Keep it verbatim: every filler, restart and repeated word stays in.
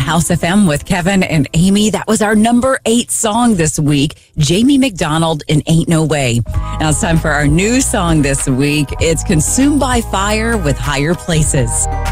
House F M with Kevin and Amy. That was our number eight song this week, Jamie McDonald in Ain't No Way. Now it's time for our new song this week. It's Consumed by Fire with Higher Places.